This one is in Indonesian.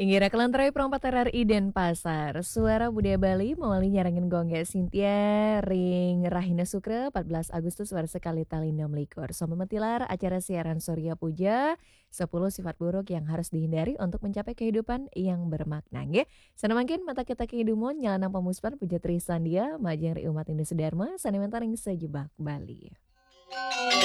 Ingira kelantarai perompat RRI Denpasar, suara budaya Bali mewali nyarangin gongga Sintia Ring Rahina Sukra 14 Agustus sekali talindam likur. Sobat Metilar, acara siaran Surya Puja 10 sifat buruk yang harus dihindari untuk mencapai kehidupan yang bermakna. Nggih, sanamangkin mata kita kehidupan nyalanang pemuspan puja Trisandia, majeng ri umat Indonesia Dharma, sanimentaring sejebak Bali.